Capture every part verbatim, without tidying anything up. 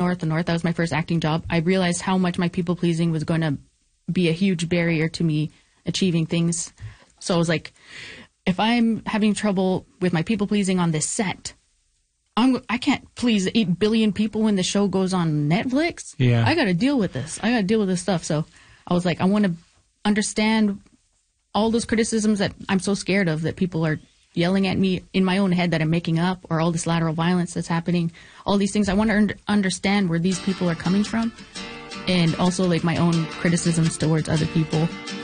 North of North, that was my first acting job, I realized how much my people pleasing was going to be a huge barrier to me achieving things. So I was like, if I'm having trouble with my people pleasing on this set, I'm, I can't please eight billion people when the show goes on Netflix. Yeah. I got to deal with this. I got to deal with this stuff. So I was like, I want to understand all those criticisms that I'm so scared of, that people are yelling at me in my own head that I'm making up, or all this lateral violence that's happening, all these things. I want to un- understand where these people are coming from, and also like my own criticisms towards other people.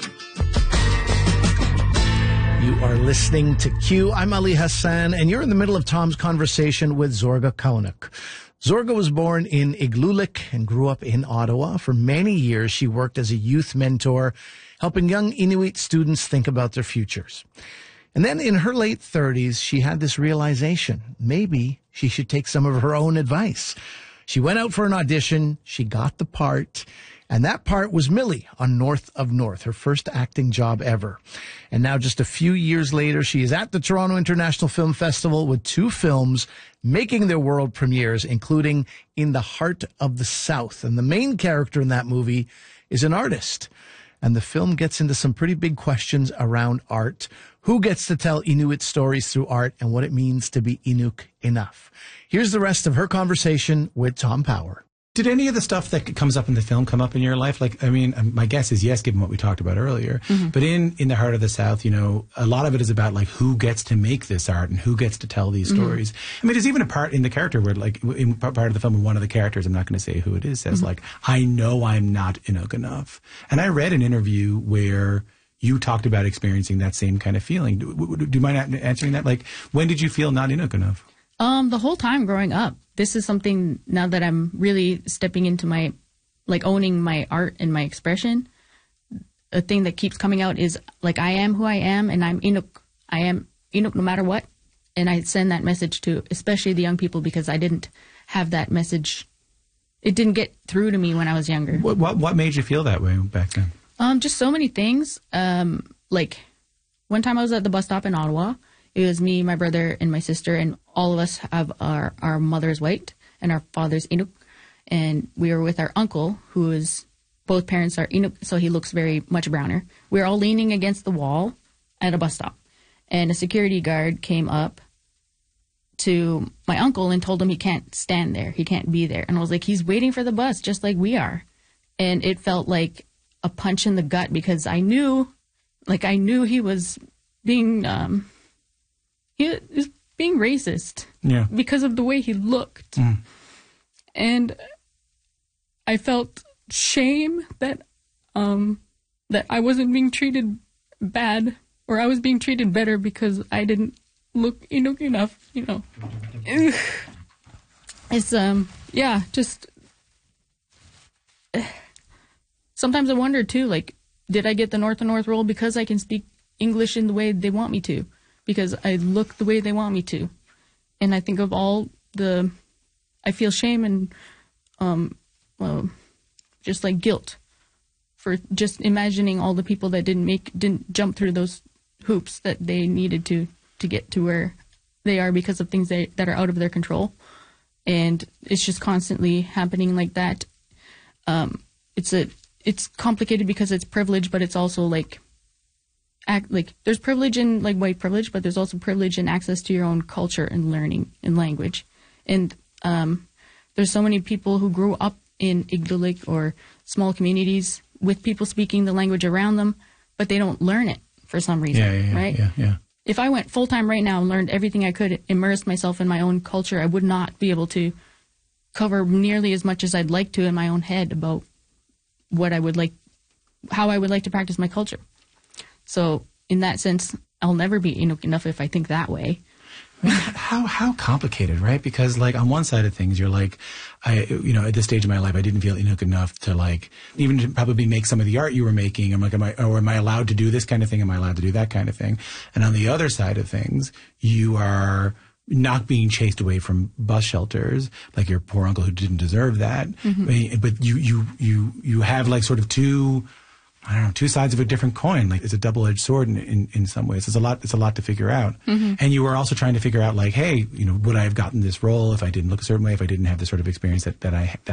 You are listening to Q. I'm Ali Hassan, and you're in the middle of Tom's conversation with Zorga Kaunuk. Zorga was born in Igloolik and grew up in Ottawa. For many years, she worked as a youth mentor, helping young Inuit students think about their futures. And then in her late thirties, she had this realization. Maybe she should take some of her own advice. She went out for an audition. She got the part. And that part was Millie on North of North, her first acting job ever. And now just a few years later, she is at the Toronto International Film Festival with two films making their world premieres, including In the Heart of the South. And the main character in that movie is an artist. And the film gets into some pretty big questions around art. Who gets to tell Inuit stories through art, and what it means to be Inuk enough? Here's the rest of her conversation with Tom Power. Did any of the stuff that comes up in the film come up in your life? Like, I mean, my guess is yes, given what we talked about earlier. Mm-hmm. But in, in the Heart of the South, you know, a lot of it is about, like, who gets to make this art and who gets to tell these mm-hmm. stories. I mean, there's even a part in the character where, like, in part of the film, one of the characters, I'm not going to say who it is, says, mm-hmm. like, I know I'm not Inuk enough. And I read an interview where you talked about experiencing that same kind of feeling. Do, do you mind answering that? Like, when did you feel not Inuk enough? Um, the whole time growing up. This is something now that I'm really stepping into my, like, owning my art and my expression. A thing that keeps coming out is, like, I am who I am, and I'm Inuk. I am Inuk no matter what. And I send that message to especially the young people, because I didn't have that message. It didn't get through to me when I was younger. What what, what made you feel that way back then? Um, just so many things. Um, like, one time I was at the bus stop in Ottawa. It was me, my brother, and my sister, and all of us have our, our mother's white and our father's Inuk. And we were with our uncle, who is, both parents are Inuk, so he looks very much browner. We were all leaning against the wall at a bus stop. And a security guard came up to my uncle and told him he can't stand there. He can't be there. And I was like, he's waiting for the bus just like we are. And it felt like a punch in the gut, because I knew, like, I knew he was being... Um, He was being racist, yeah, because of the way he looked. Mm. And I felt shame that um, that I wasn't being treated bad, or I was being treated better because I didn't look Inuk enough, you know. It's, um, yeah, just... Sometimes I wonder, too, like, did I get the North and North role because I can speak English in the way they want me to? Because I look the way they want me to. And I think of all the, I feel shame and um, uh, just like guilt for just imagining all the people that didn't make, didn't jump through those hoops that they needed to, to get to where they are because of things that, that are out of their control. And it's just constantly happening like that. Um, it's a, it's complicated because it's privilege, but it's also like, Act, like there's privilege in like white privilege, but there's also privilege in access to your own culture and learning and language. And um, there's so many people who grew up in Igloolik or small communities with people speaking the language around them, but they don't learn it for some reason, yeah, yeah, yeah, right? Yeah, yeah. If I went full time right now and learned everything I could, immerse myself in my own culture, I would not be able to cover nearly as much as I'd like to in my own head about what I would like, how I would like to practice my culture. So in that sense, I'll never be Inuk enough if I think that way. I mean, how how complicated, right? Because, like, on one side of things, you're like, I, you know, at this stage of my life, I didn't feel Inuk enough to, like, even to probably make some of the art you were making. I'm like, am I, or am I allowed to do this kind of thing? Am I allowed to do that kind of thing? And on the other side of things, you are not being chased away from bus shelters, like your poor uncle who didn't deserve that. Mm-hmm. I mean, but you, you, you, you have, like, sort of two... I don't know, two sides of a different coin. Like, it's a double-edged sword in, in, in some ways. It's a lot, it's a lot to figure out. Mm-hmm. And you were also trying to figure out, like, hey, you know, would I have gotten this role if I didn't look a certain way, if I didn't have the sort of experience that, that I, that